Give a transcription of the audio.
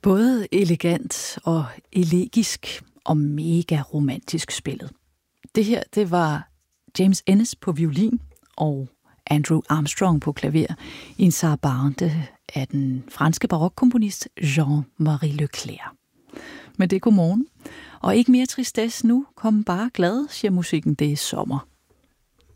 Både elegant og elegisk og mega romantisk spillet. Det her, det var James Ennis på violin og Andrew Armstrong på klaver i en sarabande af den franske barokkomponist Jean-Marie Leclerc. Men det er godmorgen. Og ikke mere tristesse nu. Kom bare glad, siger musikken, det er sommer.